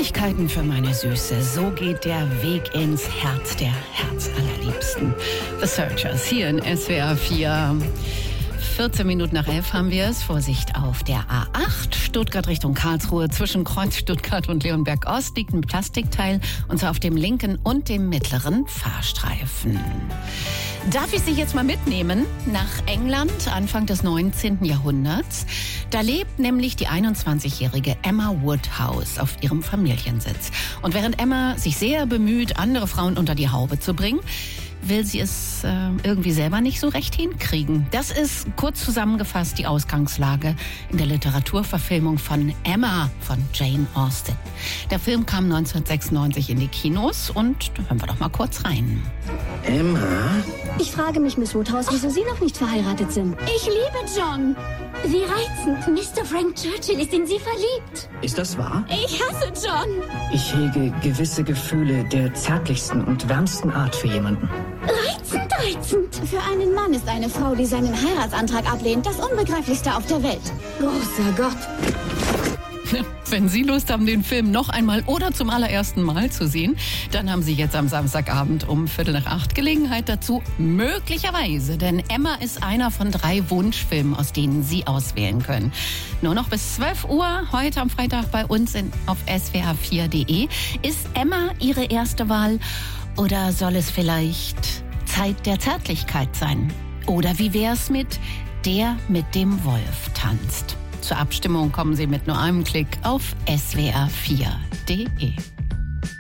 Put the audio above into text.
Zärtlichkeiten für meine Süße. So geht der Weg ins Herz der Herzallerliebsten. The Searchers hier in SWR 4. 14 Minuten nach 11 haben wir es. Vorsicht auf der A8, Stuttgart Richtung Karlsruhe. Zwischen Kreuz Stuttgart und Leonberg Ost liegt ein Plastikteil, und zwar auf dem linken und dem mittleren Fahrstreifen. Darf ich Sie jetzt mal mitnehmen nach England, Anfang des 19. Jahrhunderts? Da lebt nämlich die 21-jährige Emma Woodhouse auf ihrem Familiensitz. Und während Emma sich sehr bemüht, andere Frauen unter die Haube zu bringen, will sie es irgendwie selber nicht so recht hinkriegen. Das ist kurz zusammengefasst die Ausgangslage in der Literaturverfilmung von Emma von Jane Austen. Der Film kam 1996 in die Kinos und da hören wir doch mal kurz rein. Emma? Ich frage mich, Miss Woodhouse, wieso Sie noch nicht verheiratet sind. Ich liebe John. Wie reizend. Mr. Frank Churchill ist in Sie verliebt. Ist das wahr? Ich hasse John. Ich hege gewisse Gefühle der zärtlichsten und wärmsten Art für jemanden. Reizend, reizend. Für einen Mann ist eine Frau, die seinen Heiratsantrag ablehnt, das Unbegreiflichste auf der Welt. Großer Gott. Wenn Sie Lust haben, den Film noch einmal oder zum allerersten Mal zu sehen, dann haben Sie jetzt am Samstagabend um 7:45 Gelegenheit dazu, möglicherweise. Denn Emma ist einer von 3 Wunschfilmen, aus denen Sie auswählen können. Nur noch bis 12 Uhr, heute am Freitag bei uns auf swr4.de. Ist Emma Ihre erste Wahl oder soll es vielleicht Zeit der Zärtlichkeit sein? Oder wie wär's mit Der mit dem Wolf tanzt? Zur Abstimmung kommen Sie mit nur einem Klick auf swr4.de.